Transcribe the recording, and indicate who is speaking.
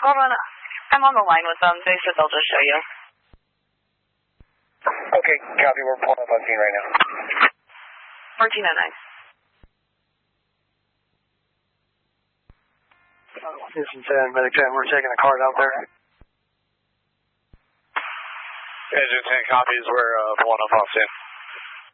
Speaker 1: Hold on. I'm on the line with them. They said they'll just show you.
Speaker 2: Okay, copy. We're pulling up on scene right now.
Speaker 1: 1409.
Speaker 3: Houston 10, Medic 10, we're taking a card out there.
Speaker 2: Engine 10 copies, we're pulling up on scene.